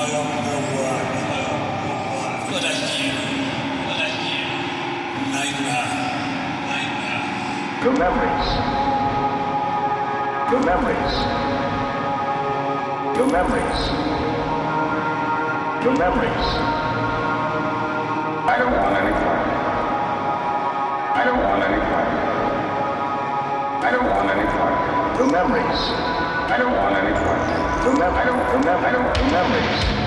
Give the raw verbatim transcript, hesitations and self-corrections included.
Your memories. Your memories. Your memories. Your memories. I don't want any part. I don't want any part. I don't want any part. Your memories. I don't want any part. Your mem- I don't. Your mem- I don't. Your memories.